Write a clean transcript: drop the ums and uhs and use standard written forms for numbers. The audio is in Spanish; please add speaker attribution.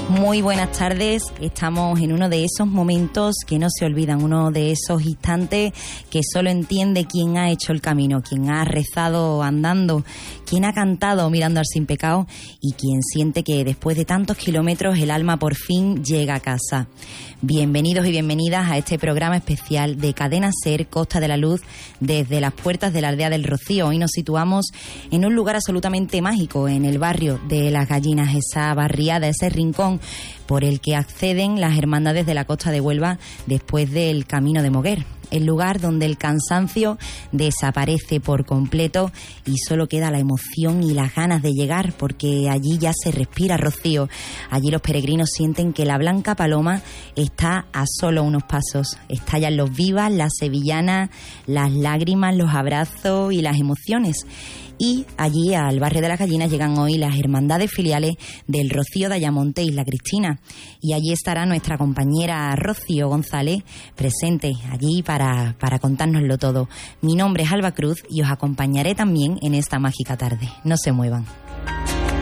Speaker 1: Muy buenas tardes, estamos en uno de esos momentos que no se olvidan, uno de esos instantes que solo entiende quien ha hecho el camino, quien ha rezado andando, quien ha cantado mirando al sin pecado y quien siente que después de tantos kilómetros el alma por fin llega a casa. Bienvenidos y bienvenidas a este programa especial de Cadena SER Costa de la Luz desde las puertas de la aldea del Rocío. Hoy nos situamos en un lugar absolutamente mágico, en el barrio de Las Gallinas, esa barriada, ese rincón por el que acceden las hermandades de la costa de Huelva después del Camino de Moguer. El lugar donde el cansancio desaparece por completo y solo queda la emoción y las ganas de llegar, porque allí ya se respira rocío. Allí los peregrinos sienten que la Blanca Paloma está a solo unos pasos. Estallan los vivas, las sevillanas, las lágrimas, los abrazos y las emociones. Y allí, al barrio de Las Gallinas, llegan hoy las hermandades filiales del Rocío de Ayamonte y Isla Cristina. Y allí estará nuestra compañera Rocío González presente allí para contárnoslo todo. Mi nombre es Alba Cruz y os acompañaré también en esta mágica tarde. No se muevan.